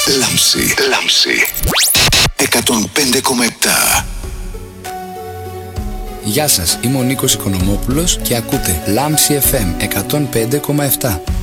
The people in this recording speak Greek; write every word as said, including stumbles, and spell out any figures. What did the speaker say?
Λάμψη, Λάμψη εκατόν πέντε κόμμα επτά. Γεια σας, είμαι ο Νίκος Οικονομόπουλος και ακούτε Λάμψη εφ εμ εκατόν πέντε κόμμα επτά.